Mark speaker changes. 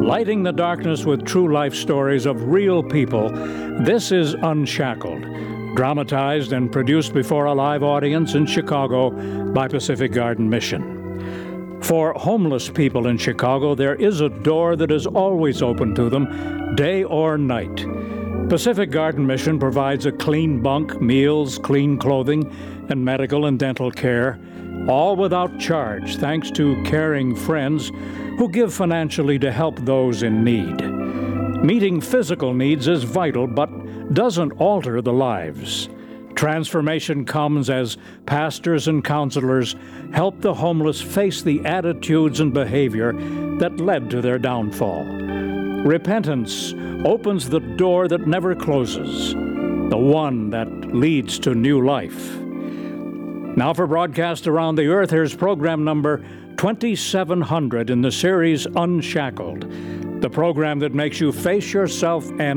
Speaker 1: Lighting the darkness with true life stories of real people, this is Unshackled, dramatized and produced before a live audience in Chicago by Pacific Garden Mission. For homeless people in Chicago, there is a door that is always open to them, day or night. Pacific Garden Mission provides a clean bunk, meals, clean clothing, and medical and dental care, all without charge, thanks to caring friends who give financially to help those in need. Meeting physical needs is vital, but doesn't alter the lives. Transformation comes as pastors and counselors help the homeless face the attitudes and behavior that led to their downfall. Repentance opens the door that never closes, the one that leads to new life. Now for broadcast around the earth, here's program number 2700 in the series Unshackled, the program that makes you face yourself and